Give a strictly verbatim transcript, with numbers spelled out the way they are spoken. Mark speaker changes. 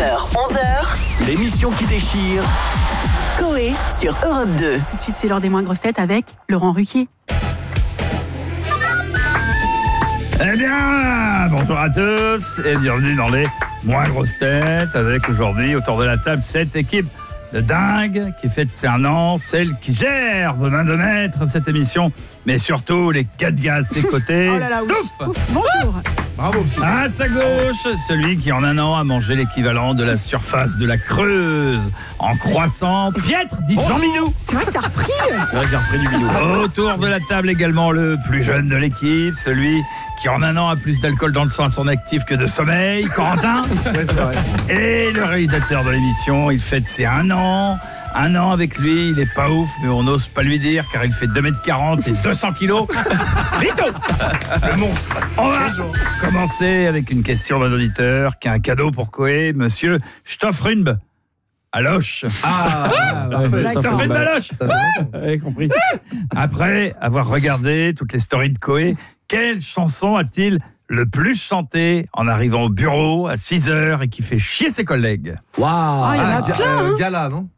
Speaker 1: heures, onze heures,
Speaker 2: l'émission qui déchire.
Speaker 1: Coé sur Europe deux.
Speaker 3: Tout de suite, c'est l'heure des moins grosses têtes avec Laurent Ruquier.
Speaker 4: Eh bien, bonjour à tous et bienvenue dans les moins grosses têtes avec aujourd'hui autour de la table cette équipe de dingue qui fête ses un an, celle qui gère de main de maître cette émission, mais surtout les quatre gars à ses côtés.
Speaker 3: Oh là là,
Speaker 4: Stouff
Speaker 3: ouf, ouf, bonjour.
Speaker 5: Bravo.
Speaker 4: À sa gauche, celui qui en un an a mangé l'équivalent de la surface de la Creuse en croissant. Piètre, dit Jean Minou.
Speaker 3: C'est vrai que t'as repris.
Speaker 4: C'est vrai que j'ai repris du Minou. Autour de la table également le plus jeune de l'équipe, celui qui en un an a plus d'alcool dans le sang à son actif que de sommeil, Corentin.
Speaker 5: Ouais, c'est vrai.
Speaker 4: Et le réalisateur de l'émission, il fête ses un an. Un an avec lui, il est pas ouf, mais on n'ose pas lui dire car il fait deux mètres quarante et deux cents kilos. Vito, le monstre. On va commencer avec une question d'un auditeur qui a un cadeau pour Coé, monsieur Stoffrunb. Aloche.
Speaker 5: Ah, parfait.
Speaker 4: Stoffrunb Aloche.
Speaker 5: Ça va.
Speaker 4: Avez compris. Après avoir regardé toutes les stories de Coé, quelle chanson a-t-il le plus chanté en arrivant au bureau à six heures et qui fait chier ses collègues?
Speaker 5: Waouh.
Speaker 3: Ah, il y en a
Speaker 5: Ga-
Speaker 3: plein, hein.
Speaker 5: euh, Gala, non?